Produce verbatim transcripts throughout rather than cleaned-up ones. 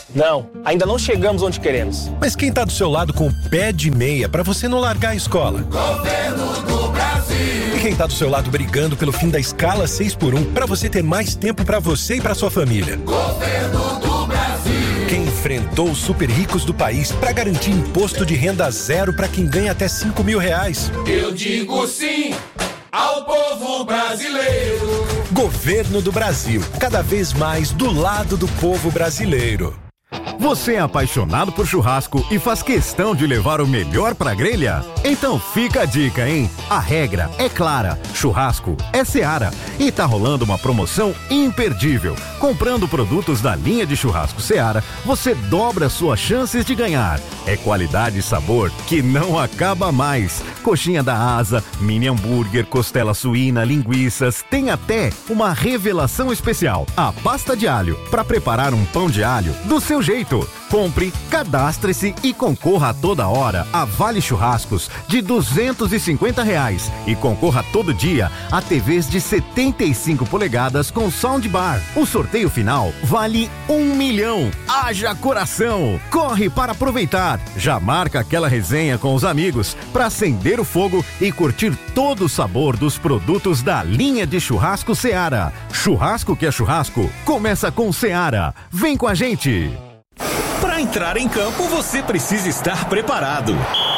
Não, ainda não chegamos onde queremos. Mas quem tá do seu lado com o pé de meia pra você não largar a escola? Governo do Brasil. E quem tá do seu lado brigando pelo fim da escala seis por um pra você ter mais tempo pra você e pra sua família? Governo do Brasil. Quem enfrentou os super ricos do país pra garantir imposto de renda zero pra quem ganha até cinco mil reais? Eu digo sim ao povo brasileiro. Governo do Brasil, cada vez mais do lado do povo brasileiro. Você é apaixonado por churrasco e faz questão de levar o melhor pra grelha? Então fica a dica, hein? A regra é clara, churrasco é Seara e tá rolando uma promoção imperdível. Comprando produtos da linha de churrasco Seara, você dobra suas chances de ganhar. É qualidade e sabor que não acaba mais. Coxinha da asa, mini hambúrguer, costela suína, linguiças, tem até uma revelação especial, a pasta de alho, para preparar um pão de alho do seu jeito. Compre, cadastre-se e concorra a toda hora a Vale Churrascos de duzentos e cinquenta reais e concorra todo dia a T Vs de setenta e cinco polegadas com soundbar. O sorteio final vale um milhão. Haja coração! Corre para aproveitar. Já marca aquela resenha com os amigos para acender o fogo e curtir todo o sabor dos produtos da linha de churrasco Seara. Churrasco que é churrasco, começa com Seara. Vem com a gente! Para entrar em campo, você precisa estar preparado.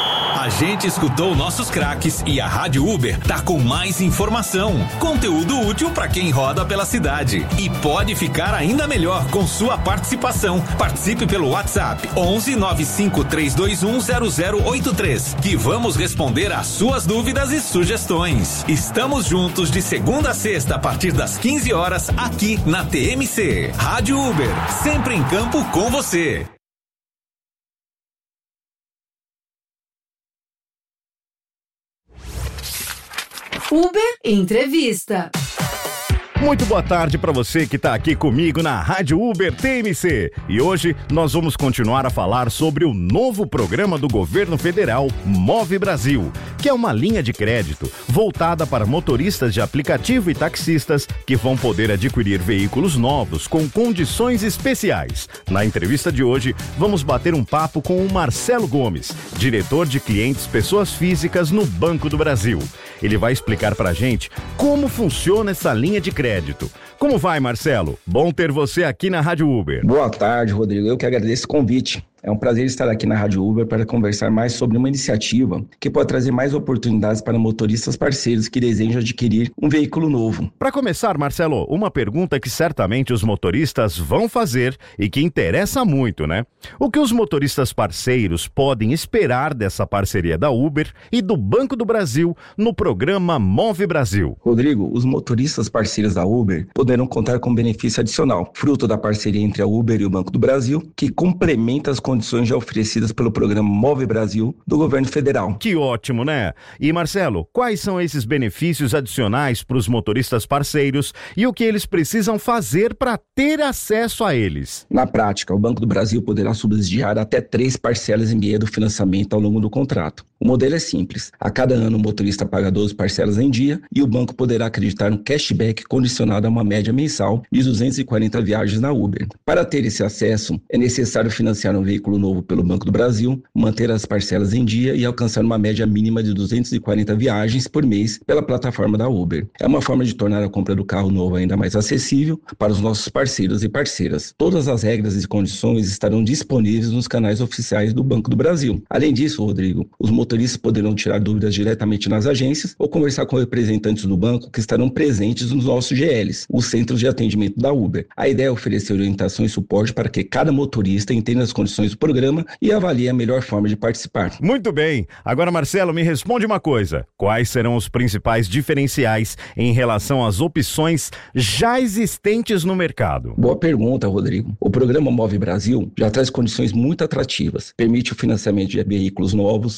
A gente escutou nossos craques e a Rádio Uber tá com mais informação, conteúdo útil para quem roda pela cidade. E pode ficar ainda melhor com sua participação. Participe pelo WhatsApp onze nove cinco três dois um zero zero oito três, que vamos responder às suas dúvidas e sugestões. Estamos juntos de segunda a sexta a partir das quinze horas aqui na T M C. Rádio Uber, sempre em campo com você. Uber Entrevista. Muito boa tarde para você que está aqui comigo na Rádio Uber T M C. E hoje nós vamos continuar a falar sobre o novo programa do governo federal Move Brasil, que é uma linha de crédito voltada para motoristas de aplicativo e taxistas que vão poder adquirir veículos novos com condições especiais. Na entrevista de hoje, vamos bater um papo com o Marcelo Gomes, diretor de clientes pessoas físicas no Banco do Brasil. Ele vai explicar pra gente como funciona essa linha de crédito. Como vai, Marcelo? Bom ter você aqui na Rádio Uber. Boa tarde, Rodrigo. Eu que agradeço o convite. É um prazer estar aqui na Rádio Uber para conversar mais sobre uma iniciativa que pode trazer mais oportunidades para motoristas parceiros que desejam adquirir um veículo novo. Para começar, Marcelo, uma pergunta que certamente os motoristas vão fazer e que interessa muito, né? O que os motoristas parceiros podem esperar dessa parceria da Uber e do Banco do Brasil no programa Move Brasil? Rodrigo, os motoristas parceiros da Uber poderão contar com benefício adicional, fruto da parceria entre a Uber e o Banco do Brasil, que complementa as condições já oferecidas pelo programa Move Brasil do governo federal. Que ótimo, né? E Marcelo, quais são esses benefícios adicionais para os motoristas parceiros e o que eles precisam fazer para ter acesso a eles? Na prática, o Banco do Brasil poderá subsidiar até três parcelas e meia do financiamento ao longo do contrato. O modelo é simples. A cada ano o motorista paga doze parcelas em dia e o banco poderá acreditar um cashback condicionado a uma média mensal de duzentas e quarenta viagens na Uber. Para ter esse acesso, é necessário financiar um veículo novo pelo Banco do Brasil, manter as parcelas em dia e alcançar uma média mínima de duzentas e quarenta viagens por mês pela plataforma da Uber. É uma forma de tornar a compra do carro novo ainda mais acessível para os nossos parceiros e parceiras. Todas as regras e condições estarão disponíveis nos canais oficiais do Banco do Brasil. Além disso, Rodrigo, os motoristas poderão tirar dúvidas diretamente nas agências ou conversar com representantes do banco que estarão presentes nos nossos G Ls, os centros de atendimento da Uber. A ideia é oferecer orientação e suporte para que cada motorista entenda as condições do programa e avalie a melhor forma de participar. Muito bem. Agora, Marcelo, me responde uma coisa. Quais serão os principais diferenciais em relação às opções já existentes no mercado? Boa pergunta, Rodrigo. O programa Move Brasil já traz condições muito atrativas. Permite o financiamento de veículos novos, incluindo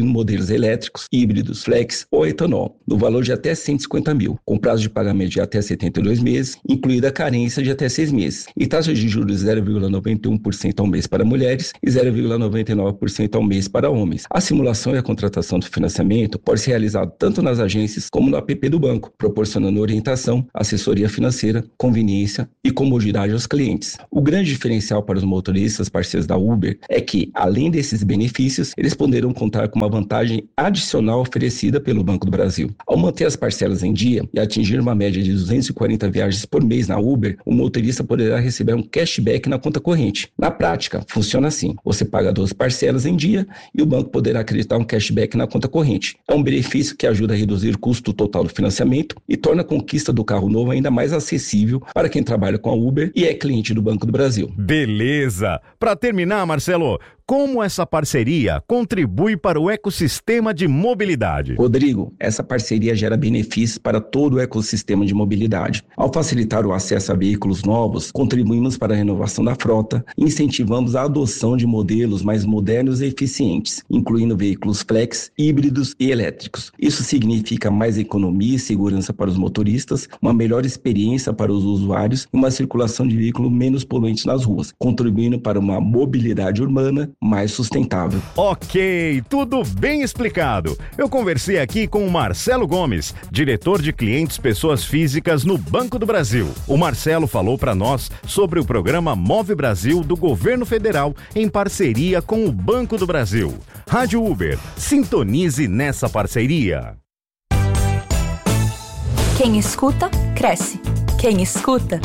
incluindo modelos elétricos, híbridos, flex ou etanol, no valor de até cento e cinquenta mil, com prazo de pagamento de até setenta e dois meses, incluída a carência de até seis meses, e taxa de juros zero vírgula noventa e um por cento ao mês para mulheres e zero vírgula noventa e nove por cento ao mês para homens. A simulação e a contratação do financiamento pode ser realizada tanto nas agências como no app do banco, proporcionando orientação, assessoria financeira, conveniência e comodidade aos clientes. O grande diferencial para os motoristas parceiros da Uber é que, além desses benefícios, eles poderão contar com uma vantagem adicional oferecida pelo Banco do Brasil. Ao manter as parcelas em dia e atingir uma média de duzentas e quarenta viagens por mês na Uber, o motorista poderá receber um cashback na conta corrente. Na prática, funciona assim: você paga duas parcelas em dia e o banco poderá acreditar um cashback na conta corrente. É um benefício que ajuda a reduzir o custo total do financiamento e torna a conquista do carro novo ainda mais acessível para quem trabalha com a Uber e é cliente do Banco do Brasil. Beleza! Para terminar, Marcelo, como essa parceria contribui para o ecossistema de mobilidade? Rodrigo, essa parceria gera benefícios para todo o ecossistema de mobilidade. Ao facilitar o acesso a veículos novos, contribuímos para a renovação da frota e incentivamos a adoção de modelos mais modernos e eficientes, incluindo veículos flex, híbridos e elétricos. Isso significa mais economia e segurança para os motoristas, uma melhor experiência para os usuários e uma circulação de veículos menos poluentes nas ruas, contribuindo para uma mobilidade urbana mais sustentável. Ok, tudo bem explicado. Eu conversei aqui com o Marcelo Gomes, diretor de clientes pessoas físicas no Banco do Brasil. O Marcelo falou para nós sobre o programa Move Brasil do Governo Federal em parceria com o Banco do Brasil. Rádio Uber, sintonize nessa parceria. Quem escuta, cresce. Quem escuta,